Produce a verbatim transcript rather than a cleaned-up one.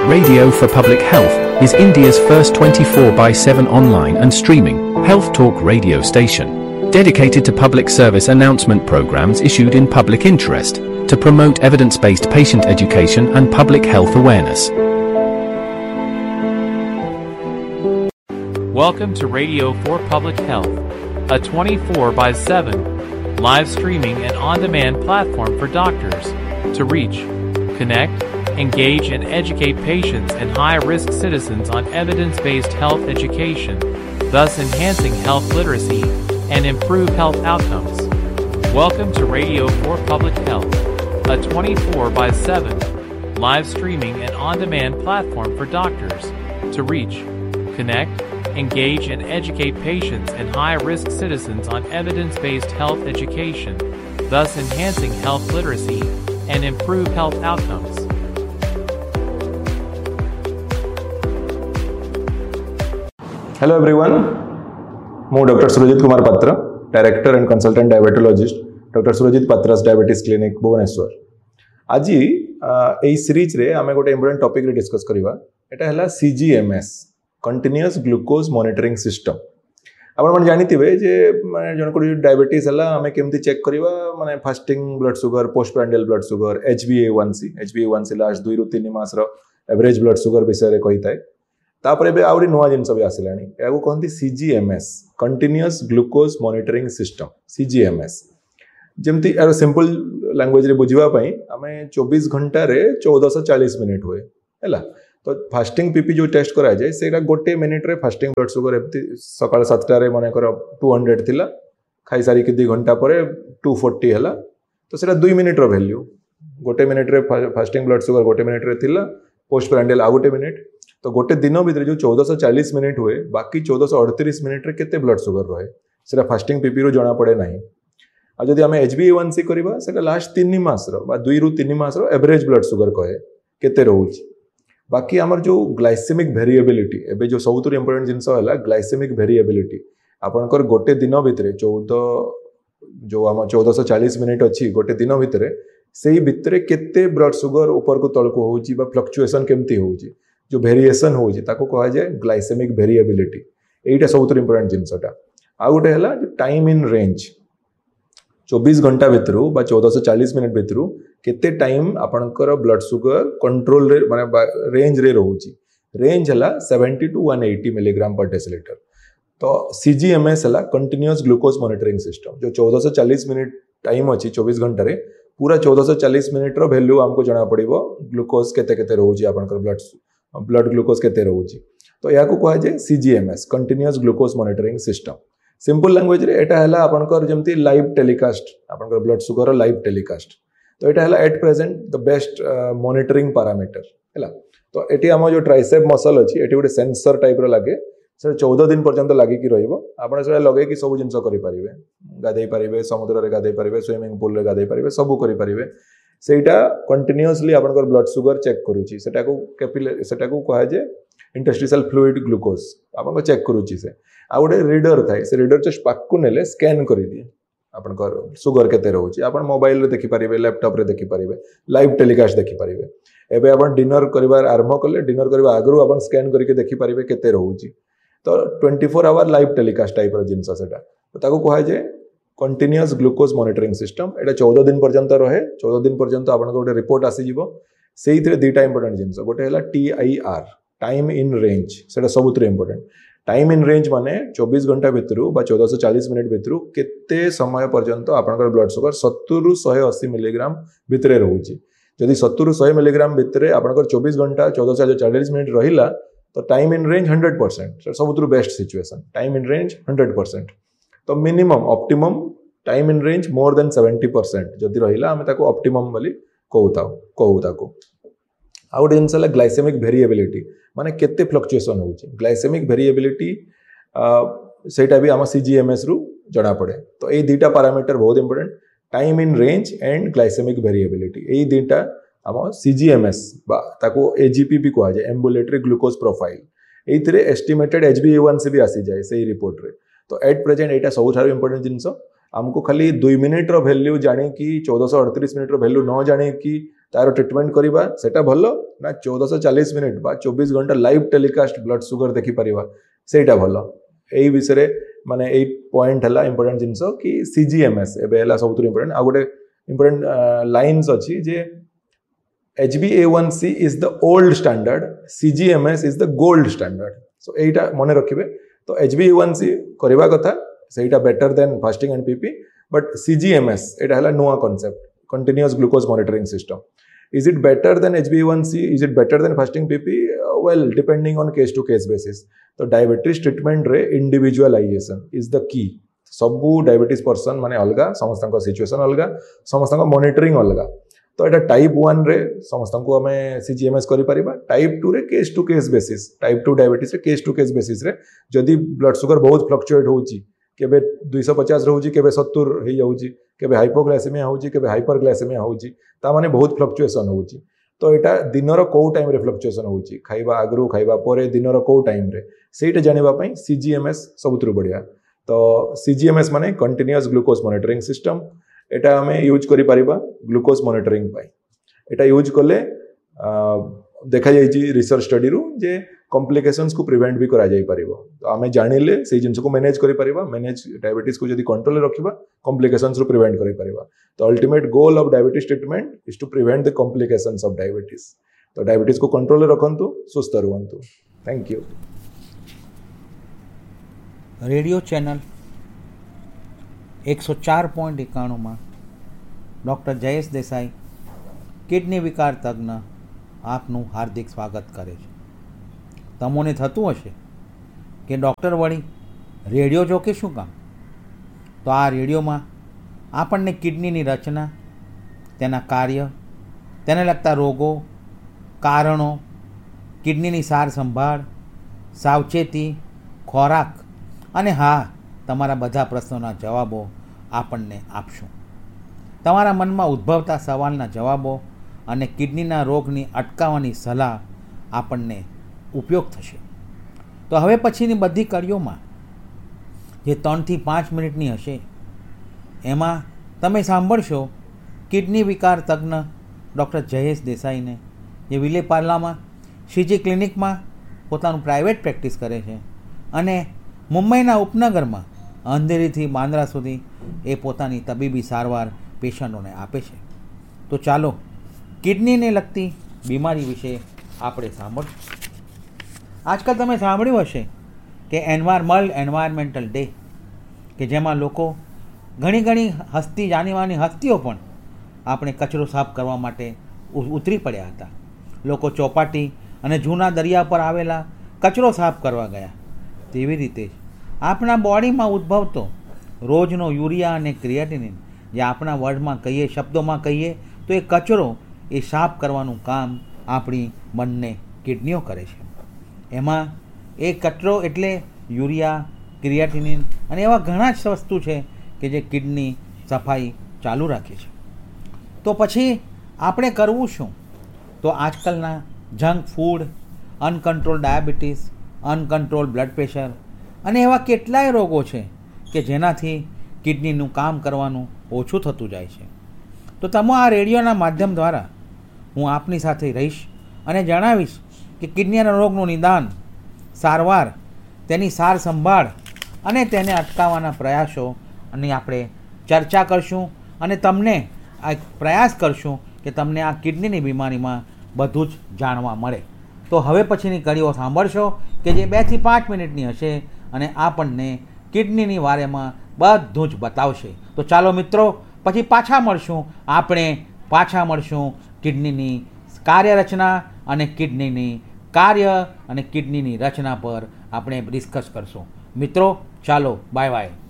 Radio for Public Health is India's first twenty-four by seven online and streaming health talk radio station, dedicated to public service announcement programs issued in public interest to promote evidence-based patient education and public health awareness. Welcome to Radio for Public Health, a twenty-four by seven live streaming and on-demand platform for doctors to reach, connect, engage and educate patients and high-risk citizens on evidence-based health education, thus enhancing health literacy and improve health outcomes. Welcome to Radio for Public Health, a twenty-four by seven live streaming and on-demand platform for doctors to reach, connect, engage and educate patients and high-risk citizens on evidence-based health education, thus enhancing health literacy and improve health outcomes. Hello everyone, I am Doctor Surajit Kumar Patra, Director and Consultant Diabetologist, Doctor Surajit Patra's Diabetes Clinic, Bhubaneswar. आज ये series रे आमे गोटे important topic रे discuss करिवा एटा हला C G M S continuous glucose monitoring system. आपण मन जानिथिबे जे माने जन को डायबिटीज हला आमे केमती चेक करिवा माने fasting blood sugar, post prandial blood sugar, H b A one C H b A one C last दुई रु तीन मास रो एवरेज ब्लड शुगर विषय रे कहिताय. तापर एबे आउरी नुवा जिनस भी आसिलानी एगो कहंती C G M S continuous glucose monitoring system C G M S. जेमती यार सिंपल लैंग्वेज रे बुझिबा पई आमे चौबीस घंटा रे चौदह सौ चालीस मिनिट हुए हैला. तो फास्टिंग पीपी जो टेस्ट करा जाए सेटा गोटे मिनिट रे फास्टिंग ब्लड शुगर एमती सकाळ सातटा रे माने कर दो सौ थिला खाई सारी कि दो घंटा परे दो सौ चालीस हला. तो सेटा दो मिनिट रो वैल्यू गोटे मिनिट रे फास्टिंग ब्लड शुगर गोटे मिनिट रे थिला, पोस्ट प्रांडियल आ गोटे मिनिट. तो गोटे दिन भीतर जो चौदह सौ चालीस मिनिट हुए बाकी चौदह सौ अड़तीस मिनिट रे केते ब्लड शुगर रहे सेटा फास्टिंग पीपी रो जणा पड़े नाही. आ जदि आमे H b A one C करबा सेटा लास्ट तीन मास रो बा दो रु तीन मास रो एवरेज ब्लड शुगर कहे केते रहउची. बाकी आमर जो ग्लाइसेमिक वेरिएबिलिटी एबे जो सबुतु इंपोर्टेंट जिंस हला ग्लाइसेमिक वेरिएबिलिटी आपनकर गोटे दिन भीतर चौदह जो आम चौदह सौ चालीस मिनिट अच्छी गोटे दिन भीतर से भितर केते ब्लड शुगर ऊपर को तल को होउची बा फ्लक्चुएशन केमती होउची जो वेरिएशन होउची ताको कहा जाए ग्लाइसेमिक वेरिएबिलिटी. एटा सबुतु इंपोर्टेंट जिंसटा. आ गोटे हला टाइम इन रेंज चौबीस घंटा भीतर बा चौदह सौ चालीस मिनिट भीतर केते टाइम आपनकर ब्लड शुगर कंट्रोल रे माने रेंज रे रहउची. रेंज हला सत्तर टू एक सौ अस्सी मिलीग्राम पर डेसिलीटर. तो C G M S हला कंटीन्यूअस ग्लूकोज मॉनिटरिंग सिस्टम जो चौदह सौ चालीस मिनिट टाइम अछि चौबीस घंटा रे पूरा चौदह सौ चालीस मिनिट रो वैल्यू हमको जणा पड़िबो ग्लूकोज केते केते रहउची आपनकर ब्लड ब्लड ग्लूकोज केते रहउची. तो या को कहा जाय C G M S continuous glucose monitoring system. Simple language रे एटा हला आपनकर जेमती लाइव टेलीकास्ट आपनकर ब्लड शुगर लाइव टेलीकास्ट. तो एटा हला at present the best monitoring parameter हैला. तो एटी हम जो ट्राइसेप मसल अछि एटी गोटे सेंसर टाइप रो लागे से चौदह दिन पर्यंत लागि कि रहइबो. आपण से लगे कि सब जिंस करि परिबे, गाधै परिबे, समुद्र रे गाधै परिबे, स्विमिंग पूल रे गाधै परिबे, सब करि परिबे. सेटा कंटीन्यूअसली आपनकर ब्लड शुगर चेक करूची. सेटा को कैपिलरी सेटा को कहा जे इंटरस्टिशियल फ्लूइड ग्लूकोज आपन चेक करूची. से आ गोटे रीडर थाए से रीडर जस्ट पाकू नेले स्कैन करि दिए आपनकर शुगर केते रहउची. आपन मोबाइल रे देखि परिबे, लैपटॉप रे देखि परिबे, लाइव टेलीकास्ट देखि परिबे. एबे आपन डिनर करबार आरंभ करले डिनर करबा आगरु आपन स्कैन करके देखि परिबे केते रहउची. तो चौबीस आवर लाइव टेलीकास्ट टाइप रो जिंस सेटा. तो ताको कहा जे कंटीन्यूअस ग्लूकोज मॉनिटरिंग सिस्टम. एटा चौदह दिन पर्यंत रहे. चौदह दिन पर्यंत आपन गोटे रिपोर्ट आसी जिवो. सेइथरे दुटा इंपोर्टेंट जिंस गोटे हला T I R time in range सेटा सबुतरे इंपोर्टेंट. टाइम इन रेंज माने चौबीस घंटा भीतर बा चौदह सौ चालीस मिनिट भीतर केते समय पर्यंत आपनकर ब्लड शुगर सत्तर रु एक सौ अस्सी मिलीग्राम भीतर रहउची. जदि सत्तर रु सौ मिलीग्राम भीतर आपनकर चौबीस घंटा चौदह सौ चालीस मिनिट रहिला तो time in range hundred percent सबुतु best situation. Time in range hundred percent. तो minimum optimum time in range more than seventy percent जदि रहिला हमें ताको ऑप्टिमम बोली कहूता कहू ताको. आ गोटे जिनस हला ग्लाइसेमिक वेरिएबिलिटी माने केते फ्लक्चुएशन होउची. ग्लाइसेमिक वेरिएबिलिटी सेटा भी आम C G M S रु जणा पड़े. तो ए दुटा पैरामीटर बहुत important time in range and glycaemic variability. ए दुटा आम C G M S बा ताको A G P भी कहा जाए एम्बुलेटरी ग्लूकोज प्रोफाइल. एथिरे estimated H b A one C भी आसी जाए सही रिपोर्ट रे. तो एट प्रेजेंट एटा सबुठार इंपोर्टेंट जिनस. आमको खाली दुई मिनिट रो वैल्यू जाने कि चौदह सौ अड़तीस मिनिट रो वैल्यू न जाने कि तार ट्रिटमेंट करवा सेटा भल ना चौदह सौ चालीस मिनिट बा चौबीस घंटा लाइव टेलीकास्ट ब्लड सुगर देखि परिबा सेटा भल एई विषय माने एई पॉइंट हला इंपोर्टेंट जिंस कि सीजीएमएस एबे हला सबुत इंपोर्टेंट आ गोटे इंपोर्टेंट लाइन्स अछि जे H b A one C is the old standard, C G M S is the gold standard. So एटा मने रखिबे तो H b A one C करबा कथा सेटा better than fasting and PP but C G M S एटा हला नुआ concept continuous glucose monitoring system. Is it better than H b A one C? Is it better than fasting P P? Uh, well, depending on case to case basis. तो diabetes treatment रे individualisation is the key. सबू diabetes person माने अलगा समस्त situation अलगा समस्त monitoring अलगा. तो एटा टाइप वन रे समस्त को हमें सीजीएमएस करि परिबा. टाइप टू रे case to case basis type two diabetes रे केस टू केस बेसिस रे जदि ब्लड सुगर बहुत फ्लक्चुएट होउची केबे दो सौ पचास रहउची केबे सत्तर हे जाउची केबे हाइपोग्लाइसेमिया होउची केबे हाइपरग्लाइसेमिया होउची ता माने बहुत फ्लक्चुएशन होउची. तो एटा दिनर को टाइम रे फ्लक्चुएशन होउची खाइबा आगरु खाइबा परे दिनर को टाइम रे सेटा जानिबा पई सीजीएमएस सबुतरु बढ़िया. तो सीजीएमएस माने कंटीन्यूअस ग्लूकोज मॉनिटरिंग सिस्टम. एटा हमें यूज करि परिबा ग्लूकोज मॉनिटरिंग पाई. एटा यूज कले देखा जाइछि रिसर्च स्टडी रु जे कॉम्प्लिकेशंस को प्रिवेंट भी करा जाई परिबो. तो हमें जानिले से जिंस को मैनेज करि परिबा. मैनेज डायबिटीज को जदि कंट्रोल रखिबा कॉम्प्लिकेशंस रु प्रिवेंट करि परिबा. तो ultimate goal of diabetes treatment is to prevent the complications of diabetes. तो डायबिटीज को control रखंतु सुस्थ रहंतु. Thank you. Radio channel एक सौ चार पॉइंट एकाणु में डॉक्टर जयेश देसाई किडनी विकार तज्ञ आपનું હાર્દિક સ્વાગત કરે છે. તમોને થતું હશે કે ડૉક્ટર વળી રેડિયો જોકે શું કામ? તો આ રેડિયોમાં આપણને કિડનીની રચના, તેના કાર્ય, તેને લગતા રોગો, કારણો, કિડનીની સાર સંભાળ, સાવચેતી, ખોરાક અને હા તમારા બધા પ્રશ્નોના જવાબો આપણને આપશું. તમારા મનમાં ઉદ્ભવતા સવાલના જવાબો અને કિડનીના રોગની અટકાવવાની સલાહ આપણને ઉપયોગ થશે. તો હવે પછીની બધી કડીઓમાં જે ત્રણથી પાંચ મિનિટની હશે એમાં તમે સાંભળશો કિડની વિકાર તજ્ઞ ડૉક્ટર જયેશ દેસાઈને, જે વિલેપાર્લામાં શ્રીજી ક્લિનિકમાં પોતાનું પ્રાઇવેટ પ્રેક્ટિસ કરે છે અને મુંબઈના ઉપનગરમાં અંધેરીથી બાંદ્રા સુધી એ પોતાની તબીબી સારવાર પેશન્ટોને આપે છે. તો ચાલો કિડનીને લગતી બીમારી વિશે આપણે સાંભળશું. આજકાલ તમે સાંભળ્યું હશે કે એન્વાયર વર્લ્ડ એન્વાયરમેન્ટલ ડે, કે જેમાં લોકો ઘણી ઘણી હસ્તી જાણીવાની હસ્તીઓ પણ આપણે કચરો સાફ કરવા માટે ઉતરી પડ્યા હતા. લોકો ચોપાટી અને જૂના દરિયા પર આવેલા કચરો સાફ કરવા ગયા. તેવી રીતે જ આપણા બોડીમાં ઉદ્ભવતો રોજનો યુરિયા અને ક્રિએટિનિન, જે આપણા વર્ડમાં કહીએ, શબ્દોમાં કહીએ તો એ કચરો એ સાફ કરવાનું કામ આપણી બંને કિડનીઓ કરે છે. એમાં એ કચરો એટલે યુરિયા, ક્રિએટિનિન અને એવા ઘણા જ વસ્તુ છે કે જે કિડની સફાઈ ચાલુ રાખે છે. તો પછી આપણે કરવું શું? તો આજકાલના junk food, uncontrol diabetes, uncontrol blood pressure અને એવા કેટલાય રોગો છે કે જેનાથી કિડનીનું કામ કરવાનું ઓછું થતું જાય છે. તો તમે આ રેડિયોના માધ્યમ દ્વારા હું આપની સાથે રહીશ અને જણાવીશ કે કિડનીના રોગનું નિદાન, સારવાર, તેની સાર સંભાળ અને તેને અટકાવવાના પ્રયાસોની આપણે ચર્ચા કરશું અને તમને આ પ્રયાસ કરશું કે તમને આ કિડનીની બીમારીમાં બધું જ જાણવા મળે. તો હવે પછીની કડીઓ સાંભળશો કે જે બેથી પાંચ મિનિટની હશે અને આપણને કિડનીની વારેમાં બધું જ બતાવશે. તો ચાલો મિત્રો, પછી પાછા મળશું. આપણે પાછા મળશું કિડનીની કાર્યરચના અને કિડનીની કાર્ય અને કિડનીની રચના પર આપણે ડિસ્કસ કરશું. મિત્રો ચાલો, બાય બાય.